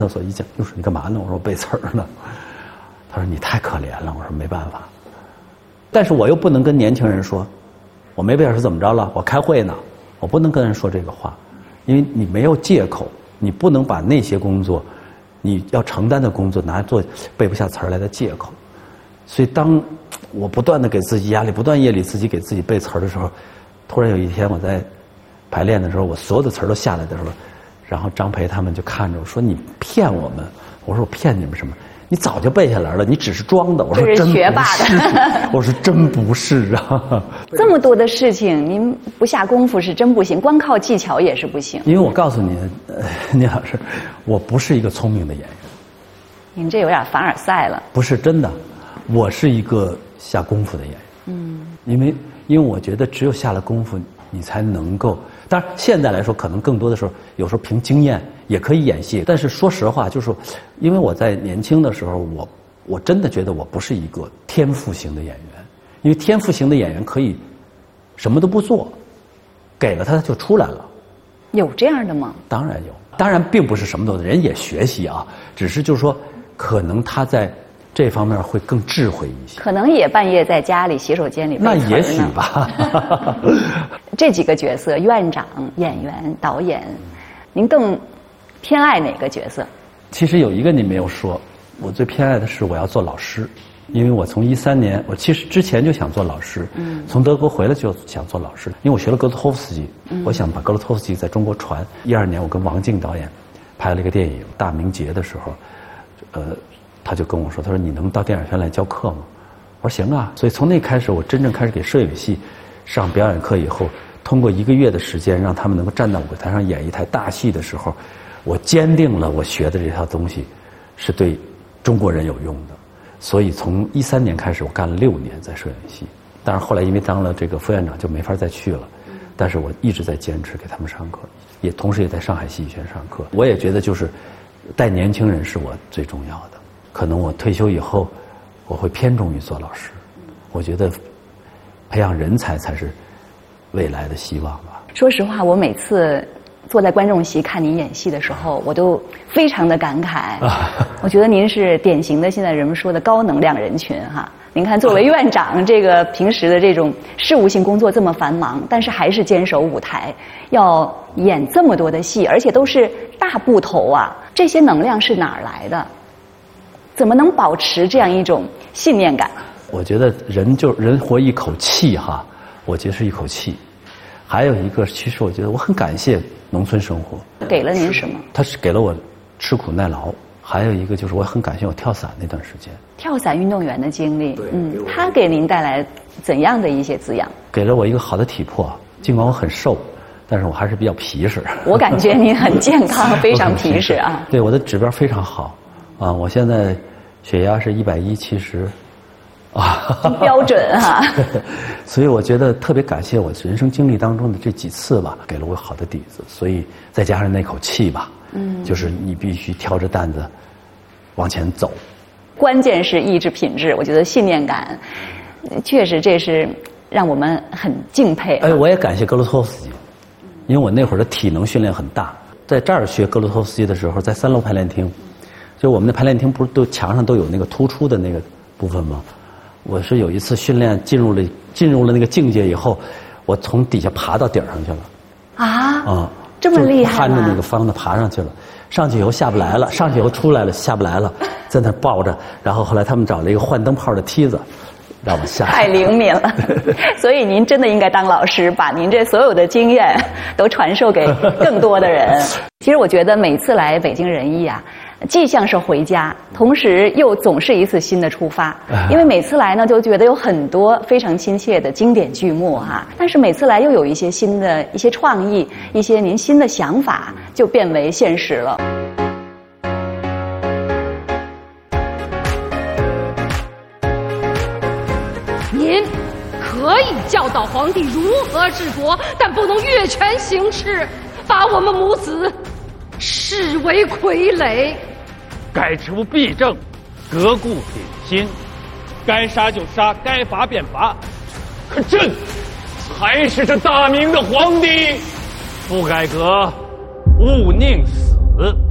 厕所一讲，又说你干嘛呢？我说我背词儿呢。他说你太可怜了。我说没办法，但是我又不能跟年轻人说，我没背词怎么着了？我开会呢，我不能跟人说这个话，因为你没有借口，你不能把那些工作，你要承担的工作拿来做背不下词儿来的借口。所以当我不断的给自己压力，不断夜里自己给自己背词儿的时候，突然有一天我在排练的时候，我所有的词儿都下来的时候，然后张培他们就看着我说你骗我们。我说我骗你们什么？你早就背下来了，你只是装的。我说真不是，学霸的。我说真不是啊。 这么多的事情，您不下功夫是真不行，光靠技巧也是不行。 因为我告诉你，聂老师，我不是一个聪明的演员。 您这有点凡尔赛了。 不是真的，我是一个下功夫的演员。因为我觉得只有下了功夫，你才能够。当然，现在来说，可能更多的时候，有时候凭经验也可以演戏。但是说实话，就是因为我在年轻的时候，我真的觉得我不是一个天赋型的演员。因为天赋型的演员可以什么都不做，给了他就出来了。 有这样的吗？ 当然有，当然并不是什么都人也学习啊，只是就是说，可能他在这方面会更智慧一些。 可能也半夜在家里洗手间里背词儿呢。 那也许吧。 这几个角色，院长、演员、导演，您更偏爱哪个角色？ 其实有一个你没有说，我最偏爱的是我要做老师，因为我从13年，我其实之前就想做老师，从德国回来就想做老师，因为我学了格鲁托夫斯基，我想把格鲁托夫斯基在中国传。12年，我跟王静导演拍了一个电影《大明节》的时候，他就跟我说，他说你能到电影学院来教课吗？我说行啊。所以从那开始，我真正开始给摄影系上表演课以后，通过1个月的时间，让他们能够站到舞台上演一台大戏的时候，我坚定了我学的这套东西是对中国人有用的。所以从13年开始，我干了6年在摄影系。当然后来因为当了这个副院长就没法再去了，但是我一直在坚持给他们上课，也同时也在上海戏剧学院上课。我也觉得就是带年轻人是我最重要的。可能我退休以后，我会偏重于做老师。我觉得培养人才才是未来的希望吧。 说实话，我每次坐在观众席看您演戏的时候，我都非常的感慨。我觉得您是典型的现在人们说的高能量人群哈。您看，作为院长，这个平时的这种事务性工作这么繁忙，但是还是坚守舞台，要演这么多的戏，而且都是大部头啊，这些能量是哪儿来的？怎么能保持这样一种信念感？ 我觉得人活一口气哈，我觉得是一口气。还有一个，其实我觉得我很感谢农村生活。 给了您什么？ 他是给了我吃苦耐劳。还有一个就是我很感谢我跳伞那段时间。 跳伞运动员的经历，他给您带来怎样的一些滋养？给了我一个好的体魄，尽管我很瘦，但是我还是比较皮实。 我感觉您很健康，非常皮实啊。 对，我的指标非常好。啊，我现在血压是110/70， 标准哈。 所以我觉得特别感谢我人生经历当中的这几次吧，给了我好的底子。所以再加上那口气吧，就是你必须挑着担子往前走。 关键是意志品质，我觉得信念感，确实这是让我们很敬佩。 我也感谢格鲁托夫斯基，因为我那会儿的体能训练很大，在这儿学格鲁托夫斯基的时候，在3楼排练厅。就我们的排练厅不是都墙上都有那个突出的那个部分吗？我是有一次训练进入了那个境界以后，我从底下爬到顶上去了。 这么厉害吗？ 攀着那个方的爬上去了，上去以后下不来了，上去以后出来了下不来了，在那抱着，然后后来他们找了一个换灯泡的梯子，让我下。 太灵敏了，所以您真的应该当老师，把您这所有的经验都传授给更多的人。其实我觉得每次来北京人艺啊，既像是回家，同时又总是一次新的出发。因为每次来呢，就觉得有很多非常亲切的经典剧目哈，但是每次来又有一些新的一些创意，一些您新的想法就变为现实了。 您可以教导皇帝如何治国，但不能越权行事，把我们母子视为傀儡。 该除弊政，革故秉新，该杀就杀，该罚便罚。可朕还是这大明的皇帝，不改革，勿宁死。